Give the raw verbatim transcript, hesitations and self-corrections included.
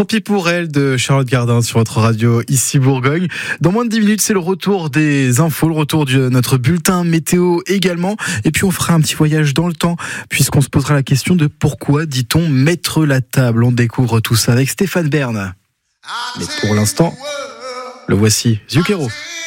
pis pour elle de Charlotte Gardin sur votre radio ici Bourgogne. Dans moins de dix minutes, c'est le retour des infos, le retour de notre bulletin météo également. Et puis on fera un petit voyage dans le temps puisqu'on se posera la question de pourquoi dit-on mettre la table. On découvre tout ça avec Stéphane Bern. Mais pour l'instant, le voici, Zucchero.